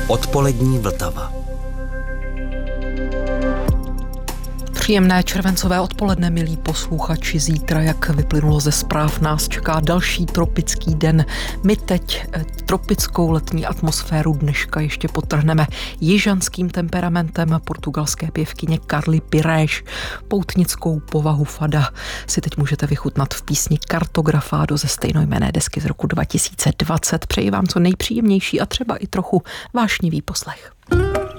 Odpolední Vltava. Příjemné červencové odpoledne, milí posluchači. Zítra, jak vyplynulo ze zpráv, nás čeká další tropický den. My teď tropickou letní atmosféru dneška ještě podtrhneme jižanským temperamentem portugalské pěvkyně Carly Pires. Poutnickou povahu fada si teď můžete vychutnat v písni Kartografádo ze stejnojmenné desky z roku 2020. Přeji vám co nejpříjemnější a třeba i trochu vášnivý poslech.